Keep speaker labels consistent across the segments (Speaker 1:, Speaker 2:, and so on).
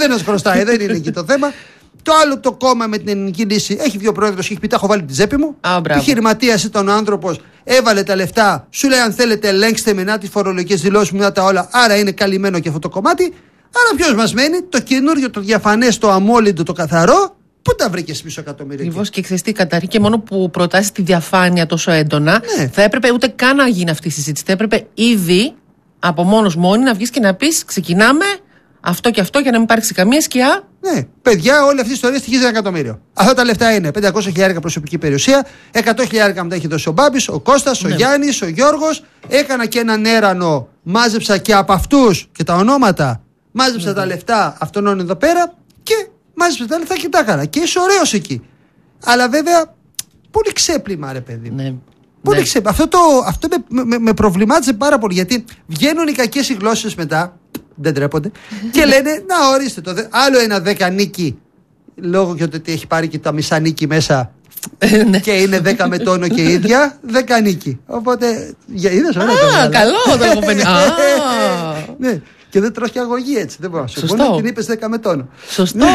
Speaker 1: καθένας χρωστάει, δεν είναι εκεί το θέμα. Το άλλο το κόμμα με την Ελληνική Λύση έχει βγει ο πρόεδρος και έχει πει: τα έχω βάλει την τσέπη μου. Επιχειρηματίας ήταν ο άνθρωπος, έβαλε τα λεφτά, σου λέει: αν θέλετε, ελέγξτε με να τις φορολογικές δηλώσεις μου, να τα όλα. Άρα είναι καλυμμένο και αυτό το κομμάτι. Άρα ποιος μας μένει? Το καινούριο, το διαφανές, το αμόλυντο, το καθαρό. Πού τα βρήκες πίσω εκατομμύρια?
Speaker 2: Ακριβώς, και ξέρεις τι, Καταρή, και μόνο που προτάσεις τη διαφάνεια τόσο έντονα, θα έπρεπε ούτε καν να γίνει αυτή η συζήτηση. Θα έπρεπε ήδη από μόνος μόνη να βγεις και να πεις: ξεκινάμε αυτό και αυτό για να μην υπάρξει καμία σκιά.
Speaker 1: Ναι, παιδιά, όλη αυτή η ιστορία στοιχίζει 1 εκατομμύριο. Αυτά τα λεφτά είναι 500.000 προσωπική περιουσία, 100.000 μετά έχει δώσει ο Μπάμπης, ο Κώστας, ο Γιάννης, ο Γιώργος. Έκανα και έναν έρανο, μάζεψα και από αυτούς και τα ονόματα. Μάζεψα τα λεφτά αυτών εδώ πέρα και μάζεψα τα λεφτά και τα έκανα. Και είσαι ωραίος εκεί. Αλλά βέβαια, πολύ ξέπλυμα, ρε παιδί.
Speaker 2: Ναι.
Speaker 1: Πολύ ξέπλυμα. Αυτό με προβλημάτισε πάρα πολύ, γιατί βγαίνουν οι κακές οι γλώσσες μετά. Δεν τρέπονται. Και λένε: να ορίστε το. Άλλο ένα 10 νίκη. Λόγω και ότι έχει πάρει και τα μισά νίκη μέσα. Και είναι 10 με τόνο και ίδια. 10 νίκη. Οπότε. Είδες, ωραία.
Speaker 2: Καλό το κοπένι.
Speaker 1: Ναι. Και δεν τρως και αγωγή έτσι. Δεν μπορώ να σου πω. Την είπες 10 με τόνο.
Speaker 2: Σωστό.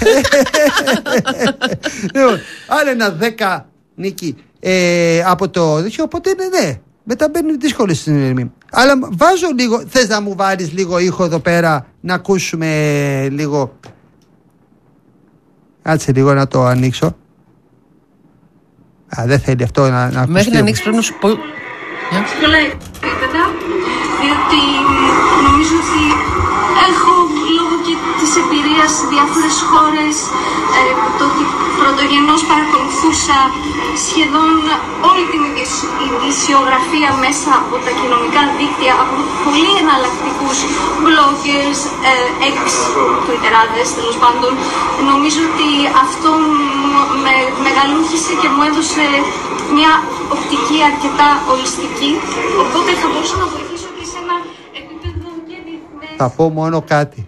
Speaker 1: Άλλο ένα 10 νίκη από το. Οπότε ναι. Μετά μπαίνουν δύσκολες στην ερμή. Αλλά βάζω λίγο. Θες να μου βάλεις λίγο ήχο εδώ πέρα, να ακούσουμε λίγο? Κάτσε λίγο να το ανοίξω. Δεν θέλει αυτό να ακουστεί.
Speaker 2: Μέχρι να ανοίξει πρέπει να σου πω.
Speaker 3: Πολλά επίπεδα, διότι νομίζω ότι έχω λόγω και της εμπειρίας σε διάφορες χώρες, το ότι πρωτογενώς παρακολουθούσα σχεδόν όλη την ειδησιογραφία μέσα από τα κοινωνικά δίκτυα, από πολύ εναλλακτικούς bloggers, ex-twitterάδες τέλος πάντων. Νομίζω ότι αυτό με μεγαλούχησε και μου έδωσε μια οπτική αρκετά ολιστική, οπότε θα μπορούσα να βοηθήσω και σε ένα επίπεδο και διεθνές.
Speaker 1: Θα πω μόνο κάτι.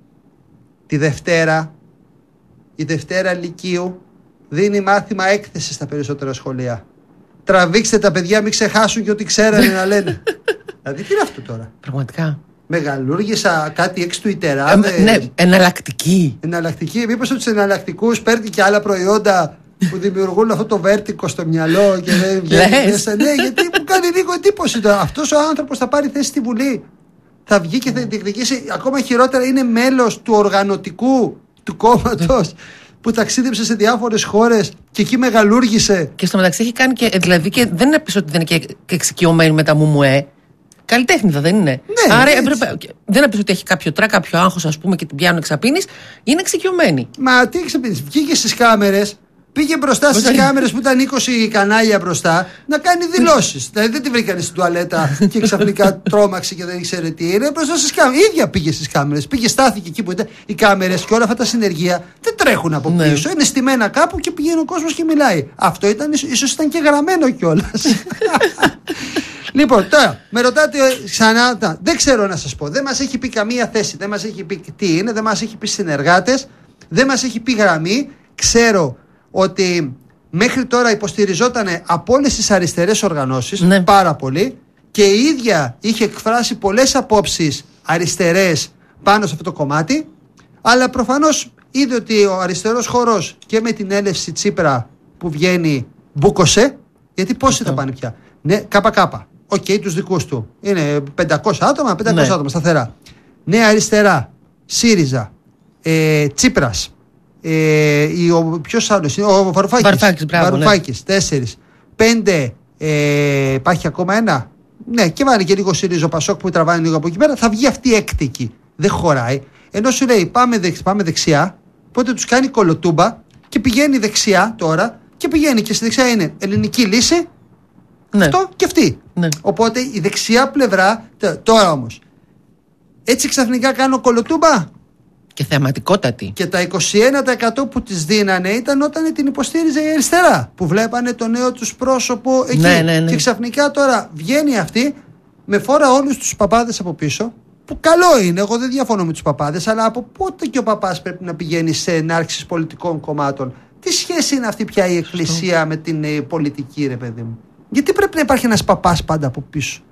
Speaker 1: Η Δευτέρα Λυκείου δίνει μάθημα έκθεση στα περισσότερα σχολεία. Τραβήξτε τα παιδιά, μην ξεχάσουν και ό,τι ξέρανε να λένε. Δηλαδή τι είναι αυτό τώρα?
Speaker 2: Πραγματικά.
Speaker 1: Μεγαλούργησα κάτι ex-twitterάδες.
Speaker 2: Ναι, εναλλακτική.
Speaker 1: Μήπως από τους εναλλακτικούς παίρνει και άλλα προϊόντα που δημιουργούν αυτό το βέρτικο στο μυαλό και δεν βγαίνει μέσα. Ναι, γιατί μου κάνει λίγο εντύπωση τώρα. Αυτός ο άνθρωπος θα πάρει θέση στη Βουλή. Θα βγει και θα διεκδικήσει. Ακόμα χειρότερα, είναι μέλος του οργανωτικού του κόμματος που ταξίδεψε σε διάφορες χώρες και εκεί μεγαλούργησε. Και
Speaker 2: στο μεταξύ έχει κάνει και. Δηλαδή και δεν είναι πίσω ότι δεν είναι και εξοικειωμένη με τα μουμουέ. Καλλιτέχνηδα δεν είναι.
Speaker 1: Ναι,
Speaker 2: άρα δεν είναι πίσω ότι έχει κάποιο κάποιο άγχος, ας πούμε, και την πιάνουν εξαπίνης. Είναι εξοικειωμένη.
Speaker 1: Μα τι εξαπίνης? Βγήκε στις κάμερες. Πήγε μπροστά στις κάμερες που ήταν 20 κανάλια μπροστά να κάνει δηλώσεις. Δηλαδή δεν τη βρήκανε στην τουαλέτα και ξαφνικά τρόμαξε και δεν ήξερε τι είναι. Μπροστά στις κάμερες. Η ίδια πήγε στις κάμερες. Πήγε, στάθηκε εκεί που ήταν οι κάμερες και όλα αυτά τα συνεργεία δεν τρέχουν από πίσω. Είναι στημένα κάπου και πηγαίνει ο κόσμος και μιλάει. Αυτό ίσως ήταν και γραμμένο κιόλας. Λοιπόν, τώρα με ρωτάτε ξανά. Δεν ξέρω να σας πω. Δεν μας έχει πει καμία θέση. Δεν μας έχει πει τι είναι. Δεν μας έχει πει συνεργάτες. Δεν μας έχει πει γραμμή. Ξέρω ότι μέχρι τώρα υποστηριζόταν από όλες τις αριστερές οργανώσεις, πάρα πολύ, και η ίδια είχε εκφράσει πολλές απόψεις αριστερές πάνω σε αυτό το κομμάτι, αλλά προφανώς είδε ότι ο αριστερός χώρος και με την έλευση Τσίπρα που βγαίνει μπούκωσε, γιατί πόσοι θα πάνε πια? Ναι, ΚΚ. Οκ, τους δικούς του. Είναι 500 άτομα, άτομα σταθερά. Νέα Αριστερά, ΣΥΡΙΖΑ, Τσίπρας. Ποιος άλλος είναι? Ο Βαρουφάκης. 4. 5. Υπάρχει ακόμα ένα. Ναι, και βάλει και λίγο ΣΥΡΙΖΑ Πασόκ που τραβάνε λίγο από εκεί πέρα. Θα βγει αυτή η έκτικη. Δεν χωράει. Ενώ σου λέει πάμε δεξιά. Οπότε τους κάνει κολοτούμπα και πηγαίνει δεξιά τώρα. Και πηγαίνει και στη δεξιά είναι Ελληνική Λύση. Ναι. Αυτό και αυτή. Ναι. Οπότε η δεξιά πλευρά. Τώρα όμως, έτσι ξαφνικά κάνω κολοτούμπα.
Speaker 2: Και θεαματικότατη.
Speaker 1: Και τα 21% που τις δίνανε ήταν όταν την υποστήριζε η αριστερά. Που βλέπανε το νέο τους πρόσωπο εκεί. Ναι. Και ξαφνικά τώρα βγαίνει αυτή με φόρα όλους τους παπάδες από πίσω. Που καλό είναι, εγώ δεν διαφωνώ με τους παπάδες, αλλά από πότε και ο παπάς πρέπει να πηγαίνει σε ενάρξεις πολιτικών κομμάτων? Τι σχέση είναι αυτή πια η εκκλησία με την πολιτική, ρε παιδί μου? Γιατί πρέπει να υπάρχει ένας παπάς πάντα από πίσω?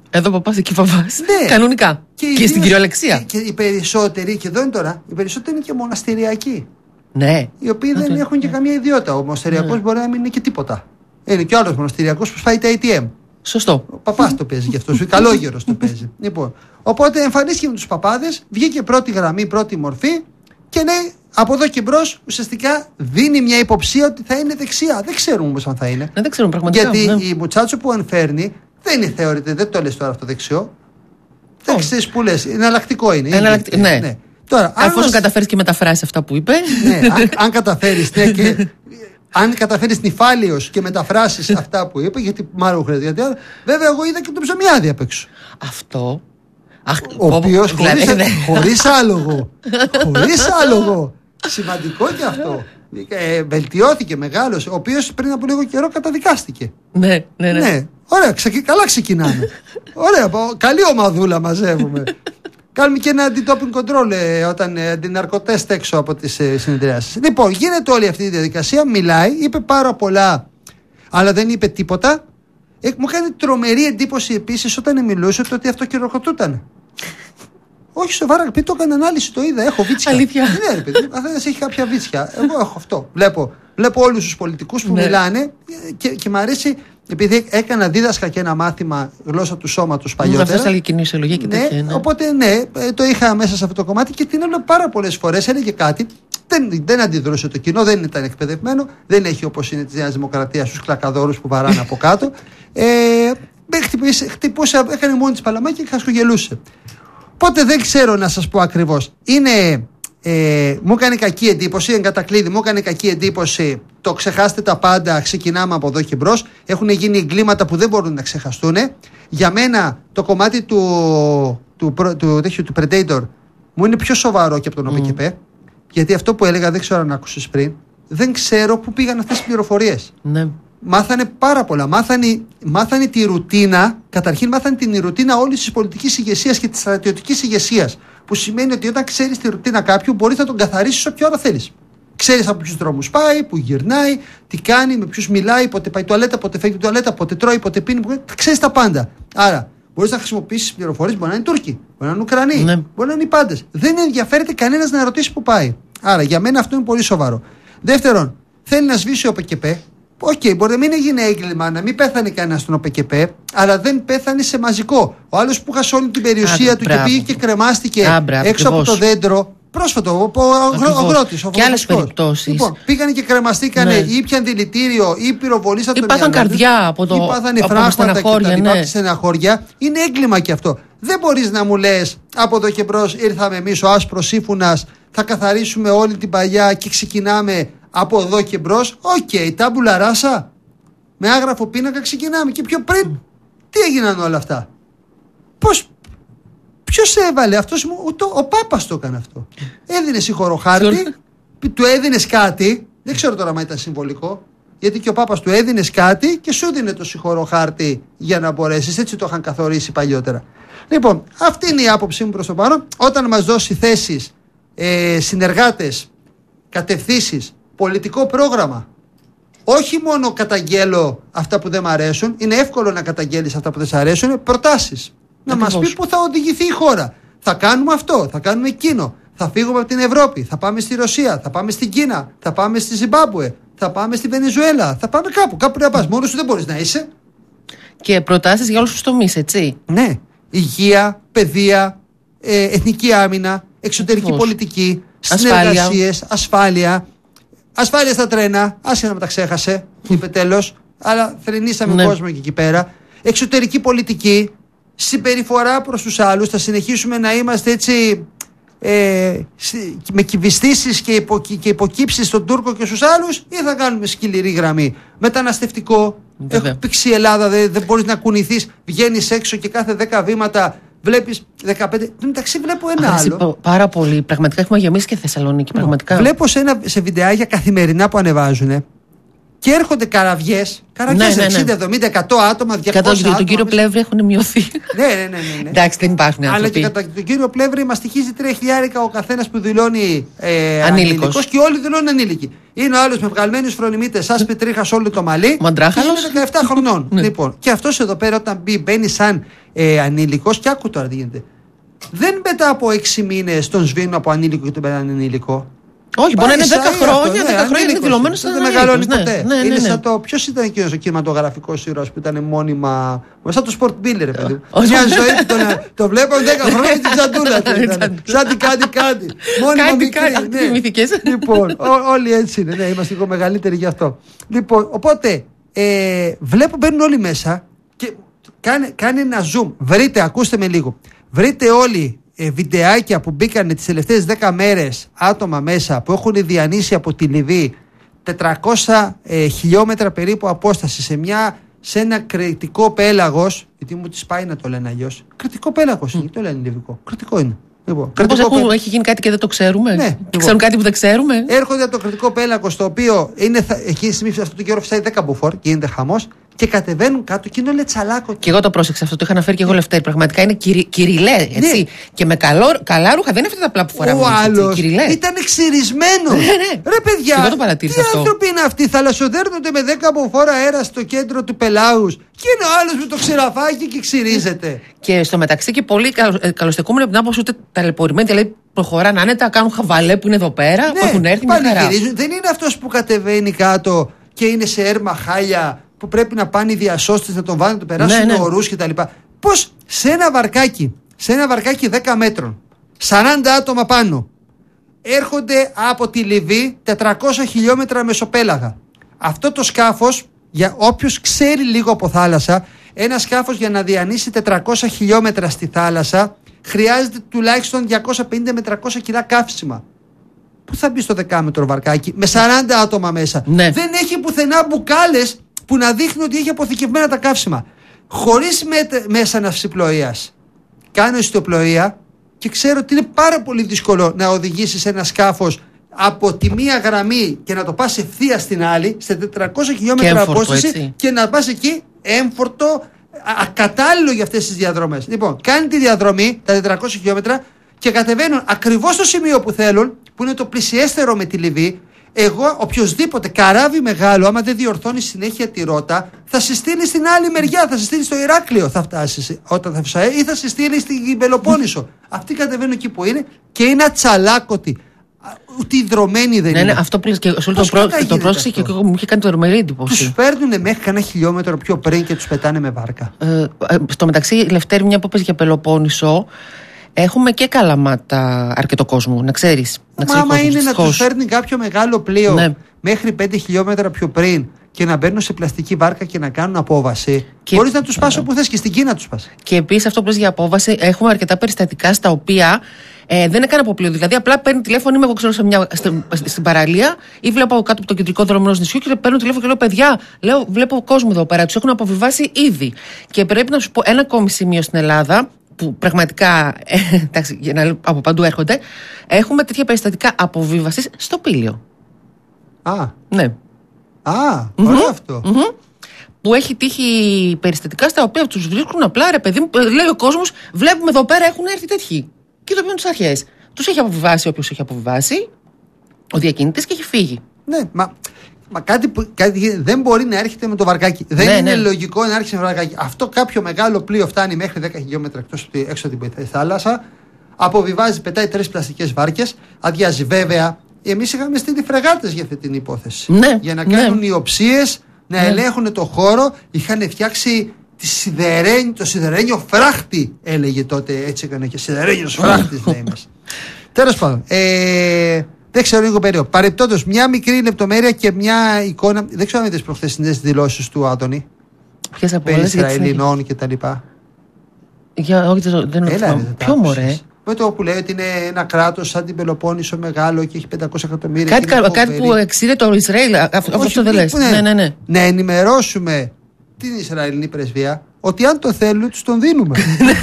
Speaker 2: Εδώ παπάς, εκεί παπάς.
Speaker 1: Ναι.
Speaker 2: Κανονικά. Και στην κυριολεξία.
Speaker 1: Και οι περισσότεροι, και εδώ είναι τώρα, οι περισσότεροι είναι και μοναστηριακοί.
Speaker 2: Ναι.
Speaker 1: Οι οποίοι δεν έχουν και καμία ιδιότητα. Ο μοναστηριακός μπορεί να μην είναι και τίποτα. Είναι και ο άλλος μοναστηριακός που σπάει τα ATM.
Speaker 2: Σωστό.
Speaker 1: Ο παπάς το παίζει γι' αυτό. Ο καλόγερος το παίζει. Λοιπόν, οπότε εμφανίστηκε με τους παπάδες, βγήκε πρώτη γραμμή, πρώτη μορφή και ναι, από εδώ και μπρος ουσιαστικά δίνει μια υποψία ότι θα είναι δεξιά. Δεν ξέρουμε όμως αν θα είναι.
Speaker 2: Δεν ξέρουμε πραγματικά.
Speaker 1: Γιατί η Μουτσάτσο που ανφέρνει δεν είναι θεωρείται, δεν το λες τώρα αυτό δεξιό. Δεν ξέρεις που λες. Εναλλακτικό είναι.
Speaker 2: Ναι.
Speaker 1: Τώρα,
Speaker 2: αφού καταφέρεις και μεταφράσεις αυτά που είπε.
Speaker 1: Ναι, αν καταφέρεις και αν καταφέρεις νυφάλιος και μεταφράσεις αυτά που είπε, γιατί μάλλον χρειάζεται. Βέβαια, εγώ είδα και τον Ψωμιάδη απ' έξω.
Speaker 2: Αυτό.
Speaker 1: Ο οποίος χωρίς άλογο. Χωρίς άλογο. Σημαντικό και αυτό. Βελτιώθηκε μεγάλος. Ο οποίος πριν από λίγο καιρό καταδικάστηκε.
Speaker 2: Ναι.
Speaker 1: Ωραία, καλά ξεκινάμε. Ωραία, καλή ομαδούλα μαζεύουμε. Κάνουμε και ένα anti-doping control όταν αντιναρκωτέστ έξω από τις συνεδριάσεις. Λοιπόν, γίνεται όλη αυτή η διαδικασία, μιλάει, είπε πάρα πολλά, αλλά δεν είπε τίποτα. Μου κάνει τρομερή εντύπωση επίσης όταν μιλούσε το ότι αυτό χειροκροτούταν. Όχι, σοβαρά, επειδή το έκανε ανάλυση, το είδα, έχω βίτσια.
Speaker 2: Αλήθεια.
Speaker 1: Ναι, παιδί, Αθένας έχει κάποια βίτσια. Εγώ έχω αυτό. Βλέπω όλους τους πολιτικούς που μιλάνε και μου αρέσει. Επειδή έκανα δίδασκα και ένα μάθημα γλώσσα του σώματος παλιότερα.
Speaker 2: Αυτό έλεγε κινησιολογία και τέτοια. Ναι.
Speaker 1: Οπότε το είχα μέσα σε αυτό το κομμάτι και την έβλεπα πάρα πολλές φορές. Έλεγε κάτι. Δεν αντιδρούσε το κοινό, δεν ήταν εκπαιδευμένο. Δεν έχει όπως είναι της Νέας Δημοκρατίας τους κλακαδόρους που βαράνε από κάτω. Χτυπούσε, έκανε μόνη της παλαμάκια και χασκογελούσε. Οπότε δεν ξέρω να σας πω ακριβώς. Μου έκανε κακή εντύπωση, εν κατακλείδη, μου έκανε κακή εντύπωση το ξεχάστε τα πάντα, ξεκινάμε από εδώ και μπρος. Έχουν γίνει εγκλήματα που δεν μπορούν να ξεχαστούν. Για μένα το κομμάτι του Predator μου είναι πιο σοβαρό και από τον ΟΠΚΠ. Γιατί αυτό που έλεγα, δεν ξέρω αν άκουσες πριν, δεν ξέρω πού πήγαν αυτές τις πληροφορίες.
Speaker 2: Ναι.
Speaker 1: Μάθανε πάρα πολλά. Μάθανε τη ρουτίνα, καταρχήν μάθανε την ρουτίνα όλης της πολιτικής ηγεσίας και της στρατιωτικής ηγεσίας. Που σημαίνει ότι όταν ξέρεις τη ρουτίνα κάποιου, μπορείς να τον καθαρίσεις όποια ώρα θέλεις. Ξέρεις από ποιους δρόμους πάει, που γυρνάει, τι κάνει, με ποιους μιλάει, πότε πάει τουαλέτα, πότε φεύγει τουαλέτα, πότε τρώει, πότε πίνει. Ξέρεις τα πάντα. Άρα μπορείς να χρησιμοποιήσεις πληροφορίες. Μπορεί να είναι Τούρκοι, μπορεί να είναι Ουκρανοί, μπορεί να είναι οι πάντες. Δεν ενδιαφέρεται κανένας να ρωτήσει που πάει. Άρα για μένα αυτό είναι πολύ σοβαρό. Δεύτερον, θέλει να σβήσει ο ΟΠΚΠ. Μπορεί να μην έγινε έγκλημα, να μην πέθανε κανένα στον ΟΠΚΠ, αλλά δεν πέθανε σε μαζικό. Ο άλλος που είχασε όλη την περιουσία του και πήγε και κρεμάστηκε έξω από το δέντρο. Πρόσφατο, ο αγρότης.
Speaker 2: Και άλλες περιπτώσεις.
Speaker 1: Λοιπόν, πήγανε και κρεμαστήκανε ή ήπιαν δηλητήριο ή πυροβολήσαν τον
Speaker 2: εαυτό. Ή πάθαν καρδιά από το
Speaker 1: ή πάθανε φράγματα και στεναχώρια. Είναι έγκλημα και αυτό. Δεν μπορείς να μου λες από εδώ και μπρος ήρθαμε εμείς ο άσπρος ύφουνας, θα καθαρίσουμε όλη την παλιά και ξεκινάμε από εδώ και μπρος. Τάμπουλα ράσα. Με άγραφο πίνακα ξεκινάμε. Και πιο πριν, τι έγιναν όλα αυτά. Ποιος έβαλε αυτός, ο Πάπας το έκανε αυτό. Έδινε συγχωροχάρτη, του έδινες κάτι, δεν ξέρω τώρα αν ήταν συμβολικό, γιατί και ο Πάπας του έδινες κάτι και σου δίνε το συγχωροχάρτη για να μπορέσεις. Έτσι το είχαν καθορίσει παλιότερα. Λοιπόν, αυτή είναι η άποψή μου προς το παρόν. Όταν μας δώσει θέσεις, συνεργάτες, κατευθύνσεις, πολιτικό πρόγραμμα, όχι μόνο καταγγέλω αυτά που δεν μ' αρέσουν, είναι εύκολο να καταγγέλεις αυτά που δεν σ' αρέσουν, προτάσεις. Να μας πει πού θα οδηγηθεί η χώρα. Θα κάνουμε αυτό, θα κάνουμε εκείνο. Θα φύγουμε από την Ευρώπη, θα πάμε στη Ρωσία, θα πάμε στην Κίνα, θα πάμε στη Ζιμπάμπουε, θα πάμε στη Βενεζουέλα, θα πάμε κάπου να πας. Μόνος σου δεν μπορείς να είσαι.
Speaker 2: Και προτάσεις για όλους τους τομείς, έτσι.
Speaker 1: Ναι. Υγεία, παιδεία, εθνική άμυνα, εξωτερική πολιτική, συνεργασίες, ασφάλεια. Ασφάλεια στα τρένα, άσχετα με τα ξέχασε, είπε τέλος, αλλά θρηνήσαμε κόσμο και εκεί πέρα. Εξωτερική πολιτική, συμπεριφορά προς τους άλλους, θα συνεχίσουμε να είμαστε έτσι με κυβιστήσεις και υποκύψεις στον Τούρκο και στους άλλους, ή θα κάνουμε σκληρή γραμμή. Μεταναστευτικό, έχω πήξει η Ελλάδα, δεν μπορείς να κουνηθείς, βγαίνεις έξω και κάθε 10 βήματα βλέπεις 15. Εντάξει, βλέπω ένα άλλο.
Speaker 2: Πάρα πολύ. Πραγματικά έχουμε γεμίσει και Θεσσαλονίκη. Πραγματικά.
Speaker 1: Βλέπω σε βιντεάκια καθημερινά που ανεβάζουν και έρχονται καραβιές 60, 70, 100 άτομα, 200 άτομα.
Speaker 2: Κατά τον κύριο Πλεύρη έχουν μειωθεί.
Speaker 1: Ναι.
Speaker 2: Εντάξει, δεν υπάρχουν άνθρωποι.
Speaker 1: Αλλά και κατά τον κύριο Πλεύρη μαστιχίζει 3.000 ο καθένας που δηλώνει ανήλικος και όλοι δηλώνουν ανήλικοι. Είναι ο άλλος με βγαλμένους φρονιμίτες, σας πετρίχα σε όλο το μαλλί.
Speaker 2: Μαντράχαλος.
Speaker 1: Είναι 17 χρονών. Λοιπόν, και αυτός εδώ πέρα όταν μπαίνει σαν ανήλικος, και άκου τώρα τι γίνεται. Δεν μετά από 6 μήνες τον σβήνουν από ανήλικο και τον πέραν ανήλικο.
Speaker 2: Όχι, μπορεί να είναι 10 χρόνια, 10 χρόνια είναι δηλωμένος σαν ανήλικος.
Speaker 1: Δεν μεγαλώνει ποτέ. Είναι σαν το. Ποιος ήταν εκείνος ο κινηματογραφικός ήρωας που ήταν μόνιμα. Σαν το Sport Biller, παιδί. Μια ζωή που το βλέπω 10 χρόνια την τζαντούλα του. Σαν τι κάτι. Μόνιμα μικρή.
Speaker 2: Θυμήθηκες.
Speaker 1: Λοιπόν, όλοι έτσι είναι. Είμαστε λίγο μεγαλύτεροι γι' αυτό. Λοιπόν, οπότε βλέπω μπαίνουν όλοι μέσα και κάνει ένα zoom. Βρείτε, ακούστε με λίγο. Βρείτε όλοι βιντεάκια που μπήκανε τις τελευταίες 10 μέρες άτομα μέσα που έχουν διανύσει από τη Λιβύη 400 χιλιόμετρα περίπου απόσταση σε ένα κρητικό πέλαγος, γιατί μου τις πάει να το λένε αλλιώς. Κρητικό πέλαγος είναι, το λένε λιβικό. Κρητικό είναι. Λοιπόν,
Speaker 2: έχει γίνει κάτι και δεν το ξέρουμε.
Speaker 1: Ναι, λοιπόν.
Speaker 2: Ξέρουν κάτι που δεν ξέρουμε.
Speaker 1: Έρχονται από το κρητικό πέλαγος, το οποίο εκείνη τη στιγμή αυτό το καιρό φυσάει 10 μποφόρ, γίνεται χαμός. Και κατεβαίνουν κάτω και είναι λετσαλάκο.
Speaker 2: Και εγώ το πρόσεξα αυτό, το είχα αναφέρει και εγώ Λευτέρη. Πραγματικά είναι κυριλέ, έτσι. Ναι. Και με καλά ρούχα, δεν είναι αυτά τα απλά που φοράμε.
Speaker 1: Ο άλλος ήταν ξυρισμένο. Ρε παιδιά,
Speaker 2: εγώ το παρατήρησα
Speaker 1: τι άνθρωποι είναι αυτοί, θαλασσοδέρνονται με 10 μποφόρ αέρα στο κέντρο του πελάγους. Και είναι ο άλλος με το ξηραφάκι και ξυρίζεται.
Speaker 2: Και στο μεταξύ και πολύ καλοστεκούμενοι από την άποψη ούτε ταλαιπωρημένοι, δηλαδή προχωράνε άνετα, κάνουν χαβαλέ που είναι εδώ πέρα, που έχουν έρθει μια χαρά.
Speaker 1: Δεν είναι αυτός που κατεβαίνει κάτω και είναι σε έρμα χάλια, που πρέπει να πάνε οι διασώστες να τον βάλουν, να τον περάσουν ορούς κτλ. Πώς σε ένα βαρκάκι 10 μέτρων, 40 άτομα πάνω, έρχονται από τη Λιβύη 400 χιλιόμετρα μεσοπέλαγα. Αυτό το σκάφος, για όποιος ξέρει λίγο από θάλασσα, ένα σκάφος για να διανύσει 400 χιλιόμετρα στη θάλασσα χρειάζεται τουλάχιστον 250 με 300 κιλά καύσιμα. Πού θα μπει στο 10μέτρο βαρκάκι με 40 άτομα μέσα?
Speaker 2: Ναι.
Speaker 1: Δεν έχει πουθενά μπουκάλες που να δείχνει ότι έχει αποθηκευμένα τα καύσιμα. Χωρίς μέσα ναυσιπλοείας. Κάνω ιστιοπλοεία και ξέρω ότι είναι πάρα πολύ δύσκολο να οδηγήσεις ένα σκάφος από τη μία γραμμή και να το πας ευθεία στην άλλη, σε 400 χιλιόμετρα απόσταση, και να πας εκεί έμφορτο, ακατάλληλο για αυτές τις διαδρομές. Λοιπόν, κάνει τη διαδρομή, τα 400 χιλιόμετρα, και κατεβαίνουν ακριβώς στο σημείο που θέλουν, που είναι το πλησιέστερο με τη Λιβύη. Εγώ, οποιοδήποτε καράβι μεγάλο, άμα δεν διορθώνει συνέχεια τη ρότα, θα συστήνει στην άλλη μεριά, θα συστήνει στο Ηράκλειο, θα φτάσει όταν θα φυσάει, ή θα συστήνει στην Πελοπόννησο. Αυτοί κατεβαίνουν εκεί που είναι και είναι ατσαλάκωτοι. Ούτε υδρωμένοι δεν είναι.
Speaker 2: Ναι, αυτό που λες και σου το πρόσεξε και μου είχε κάνει τρομερή εντύπωση.
Speaker 1: Τους παίρνουν μέχρι κανένα χιλιόμετρο πιο πριν και τους πετάνε με βάρκα.
Speaker 2: Στο μεταξύ, Λευτέρη, μια που πες για Πελοπόννησο, έχουμε και Καλαμάτα αρκετό κόσμο, να ξέρεις.
Speaker 1: Άμα είναι να τους φέρνει κάποιο μεγάλο πλοίο μέχρι 5 χιλιόμετρα πιο πριν και να μπαίνουν σε πλαστική βάρκα και να κάνουν απόβαση, μπορείς να τους πας όπου θες, και στην Κίνα τους πας.
Speaker 2: Και επίσης αυτό που λες για απόβαση, έχουμε αρκετά περιστατικά στα οποία δεν έκανα από πλοίο. Δηλαδή, απλά παίρνει τηλέφωνο, είμαι εγώ ξέρω στην παραλία ή βλέπω κάτω από το κεντρικό δρόμο ενός νησιού και παίρνω τηλέφωνο και λέω: παιδιά, βλέπω κόσμο εδώ πέρα, τους έχουν αποβιβάσει ήδη. Και πρέπει να σου πω ένα ακόμη σημείο στην Ελλάδα, που πραγματικά από παντού έρχονται, έχουμε τέτοια περιστατικά αποβίβασης στο Πήλιο. Ναι.
Speaker 1: Ωραίο αυτό.
Speaker 2: Που έχει τύχει περιστατικά στα οποία τους βρίσκουν απλά, ρε παιδί μου, λέει ο κόσμος, βλέπουμε εδώ πέρα έχουν έρθει τέτοιοι. Και το πήγαν τις αρχές. Τους έχει αποβιβάσει όποιος έχει αποβιβάσει, ο διακίνητης, και έχει φύγει.
Speaker 1: Ναι, μα κάτι δεν μπορεί να έρχεται με το βαρκάκι. Δεν είναι λογικό να έρχεσαι με το βαρκάκι. Αυτό κάποιο μεγάλο πλοίο φτάνει μέχρι 10 χιλιόμετρα έξω από την θάλασσα, αποβιβάζει, πετάει 3 πλαστικές βάρκες, αδειάζει. Βέβαια, εμείς είχαμε στείλει φρεγάτες για αυτή την υπόθεση.
Speaker 2: Ναι,
Speaker 1: για να κάνουν ιοψίες, να ελέγχουν το χώρο. Είχαν φτιάξει το σιδερένιο φράχτη, έλεγε τότε. Έτσι έκανε και σιδερένιος φράχτης, λέει μας. Τέλος πάντων. Δεν ξέρω λίγο περίοδο. Παρεπτόντως, μια μικρή λεπτομέρεια και μια εικόνα. Δεν ξέρω αν είδες προχθεσινές δηλώσεις του Άδωνη.
Speaker 2: Ποιες από όλες?
Speaker 1: Ισραηλινών και τα λοιπά.
Speaker 2: Όχι, δεν είναι. Ποιο μωρέ?
Speaker 1: Με το που λέει ότι είναι ένα κράτος σαν την Πελοπόννησο μεγάλο και έχει 500 εκατομμύρια.
Speaker 2: Κάτι που εξήρε το Ισραήλ. Αυτό δεν λες. Ναι.
Speaker 1: Να ενημερώσουμε την Ισραηλινή πρεσβεία ότι αν το θέλουν τους τον δίνουμε.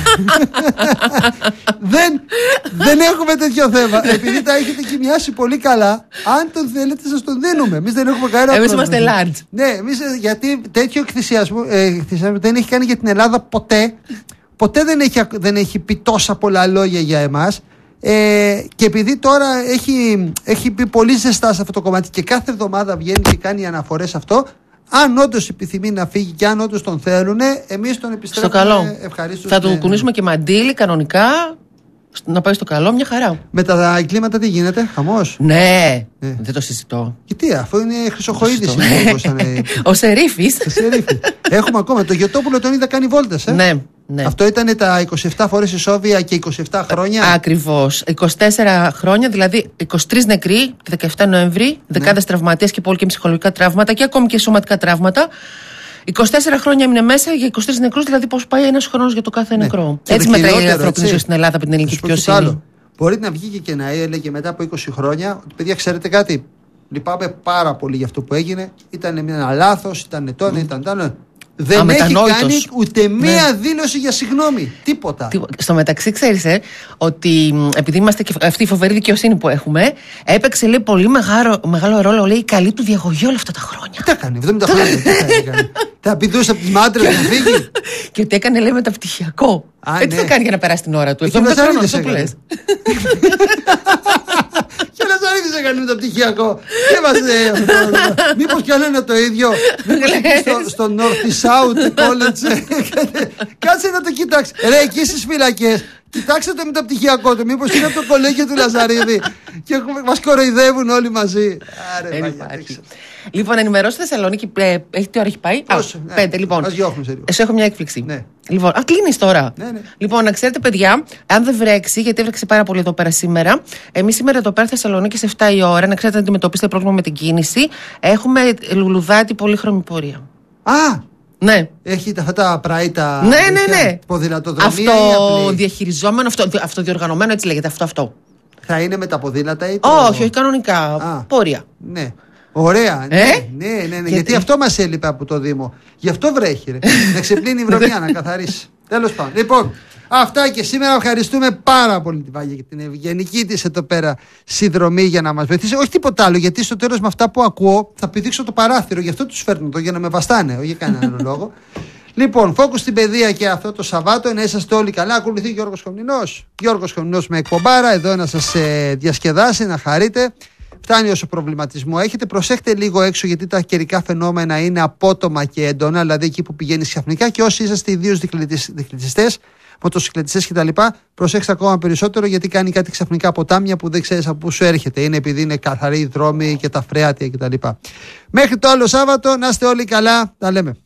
Speaker 1: δεν έχουμε τέτοιο θέμα. Επειδή τα έχετε κοιμιάσει πολύ καλά, αν τον θέλετε σας τον δίνουμε. Εμείς δεν έχουμε κανένα πρόβλημα.
Speaker 2: Εμείς είμαστε large.
Speaker 1: Ναι, γιατί τέτοιο εκθυσιασμό δεν έχει κάνει για την Ελλάδα ποτέ. Ποτέ δεν έχει πει τόσα πολλά λόγια για εμάς. Και επειδή τώρα έχει πει πολύ ζεστά σε αυτό το κομμάτι και κάθε εβδομάδα βγαίνει και κάνει αναφορές σε αυτό, αν όντως επιθυμεί να φύγει και αν όντως τον θέλουν, εμείς τον επιστρέφουμε ευχαρίστως.
Speaker 2: Θα του κουνήσουμε και μαντίλι κανονικά. Να πάει στο καλό, μια χαρά.
Speaker 1: Με τα εγκλήματα τι γίνεται, χαμός?
Speaker 2: Ναι, δεν το συζητώ.
Speaker 1: Γιατί, αφού είναι Χρυσοχοΐδης.
Speaker 2: Ο Σερίφης.
Speaker 1: Έχουμε ακόμα. Το Γιωτόπουλο τον είδα κάνει βόλτες.
Speaker 2: Ναι.
Speaker 1: Αυτό ήταν τα 27 φορές ισόβια και 27 χρόνια.
Speaker 2: Ακριβώς. 24 χρόνια, δηλαδή 23 νεκροί, 17 Νοεμβρή, δεκάδες τραυματίες και πολύ και ψυχολογικά τραύματα και ακόμη και σωματικά τραύματα. 24 χρόνια έμεινε μέσα για 23 νεκρούς, δηλαδή πώς πάει ένας χρόνος για το κάθε νεκρό. Έτσι μετράει η ανθρώπινη ζωή στην Ελλάδα από την ελληνική δικαιοσύνη.
Speaker 1: Μπορεί να βγήκε και να έλεγε μετά από 20 χρόνια ότι παιδιά, ξέρετε κάτι, λυπάμαι πάρα πολύ για αυτό που έγινε. Ήταν ένα λάθος, ήταν τόνο, ήταν τόνο. Δεν έχει κάνει ούτε μία δήλωση για συγγνώμη. Τίποτα.
Speaker 2: Στο μεταξύ, ξέρεις, ότι επειδή είμαστε και αυτή η φοβερή δικαιοσύνη που έχουμε, έπαιξε λέει, πολύ μεγάλο ρόλο λέει, η καλή του διαγωγή όλα αυτά τα χρόνια.
Speaker 1: Τι έκανε, 70 χρόνια. Τι θα έκανε. Θα πηδούσε από τις μάντρες να φύγει.
Speaker 2: Και ότι έκανε λέει μεταπτυχιακό. Τι θα κάνει για να περάσει την ώρα του. 70 χρόνια, αυτό που λες.
Speaker 1: Και ένας Αρίδης έκανε μεταπτυχιακό. Μήπως κι άλλο είναι το ίδιο. Μήπως στο North South College. Κάτσε να το κοιτάξει. Ρε, εκεί στις φυλακές, κοιτάξτε το μεταπτυχιακό του. Μήπως είναι από το κολέγιο του Λαζαρίδη. Και μας κοροϊδεύουν όλοι μαζί.
Speaker 2: Λοιπόν, ενημερώσει στη Θεσσαλονίκη. Έχει τι ώρα έχει πάει? 5, λοιπόν. Εσύ έχω μια έκπληξη. Λοιπόν, κλείνεις τώρα. Λοιπόν, να ξέρετε, παιδιά, αν δεν βρέξει, γιατί έβρεξε πάρα πολύ εδώ πέρα σήμερα, εμείς σήμερα εδώ πέρα Θεσσαλονίκη σε 7 η ώρα, να ξέρετε να αντιμετωπίσετε πρόβλημα με την κίνηση. Έχουμε λουλουδάτη πολύχρωμη πορεία. Ναι.
Speaker 1: Έχει αυτά τα πράιτα.
Speaker 2: Ναι.
Speaker 1: Ποδηλατοδρομία.
Speaker 2: Αυτοδιαχειριζόμενο, αυτοδιοργανωμένο, έτσι λέγεται αυτό.
Speaker 1: Θα είναι με τα ποδήλατα ή
Speaker 2: όχι, κανονικά. Πορεία.
Speaker 1: Ναι. Ωραία. Ναι. Γιατί αυτό μας έλειπε από το Δήμο. Γι' αυτό βρέχει. Να ξεπλύνει η βρωμιά, να καθαρίσει. Τέλος πάντων. Λοιπόν, αυτά και σήμερα ευχαριστούμε πάρα πολύ τη Βάγια για την ευγενική της εδώ πέρα συνδρομή για να μας βοηθήσει. Όχι τίποτα άλλο, γιατί στο τέλος με αυτά που ακούω θα πηδήξω το παράθυρο. Γι' αυτό τους φέρνω εδώ, για να με βαστάνε. Όχι για κανέναν άλλο λόγο. Λοιπόν, φόκους στην παιδεία και αυτό το Σαββάτο. Να είσαστε όλοι καλά. Ακολουθεί Γιώργος Χομνηνός. Γιώργος Χομνηνός με εκπομπάρα. Εδώ να σας διασκεδάσει, να χαρείτε. Φτάνει όσο προβληματισμό έχετε. Προσέχτε λίγο έξω, γιατί τα καιρικά φαινόμενα είναι απότομα και έντονα. Δηλαδή εκεί που πηγαίνει ξαφνικά. Και όσοι είσαστε ιδίως δικλητιστές, μοτοσυκλετιστές κτλ., προσέξτε ακόμα περισσότερο, γιατί κάνει κάτι ξαφνικά ποτάμια που δεν ξέρεις από πού σου έρχεται. Είναι επειδή είναι καθαροί οι δρόμοι και τα φρέατια κτλ. Μέχρι το άλλο Σάββατο, να είστε όλοι καλά. Τα λέμε.